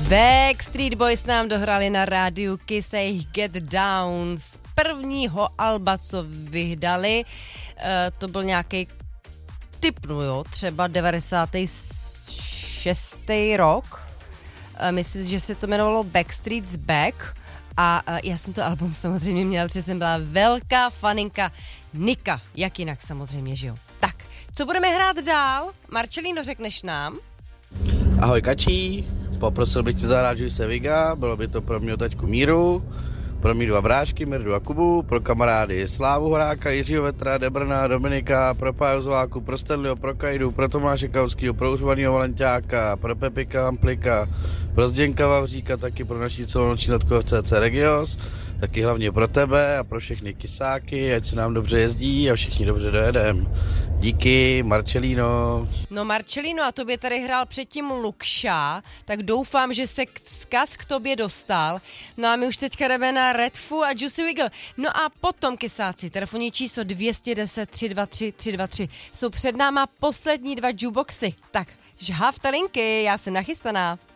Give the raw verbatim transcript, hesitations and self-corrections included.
Backstreet Boys nám dohrali na rádiu Kiss jejich Get Down z prvního alba, co vydali. E, to byl nějaký typnu, jo, třeba devadesátý šestý rok. E, myslím, že se to jmenovalo Backstreet's Back. A e, já jsem to album samozřejmě měla, protože jsem byla velká faninka Nika, jak jinak samozřejmě, že jo. Tak, co budeme hrát dál? Marcelino, řekneš nám? Ahoj Kačí, poprosil bych tě zahrát Juice Viga, bylo by to pro mě taťku Míru, pro mý dva brášky, Mirdu a Kubu, pro kamarády Slávu Horáka, Jiřího Vetra, Debrna, Dominika, pro Páju Zláku, pro Stanleyho, pro Kajdu, pro Tomáše Kauskýho, pro Užvanýho Valenťáka, pro Pepika Amplika, pro Zděnka Vavříka, taky pro naší celonoční letku v C C Regios, taky hlavně pro tebe a pro všechny kysáky, ať se nám dobře jezdí a všichni dobře dojedem. Díky, Marcelino. No Marcelino, a tobě tady hrál předtím Lukša, tak doufám, že se vzkaz k tobě dostal. No a my už teďka jdeme na Redfu a Juicy Wiggle. No a potom, kysáci, telefonní číslo dvě jedna deset, tři dva tři, tři dva tři. Jsou před náma poslední dva jukeboxy. Tak, žhavte linky, já jsem nachystaná.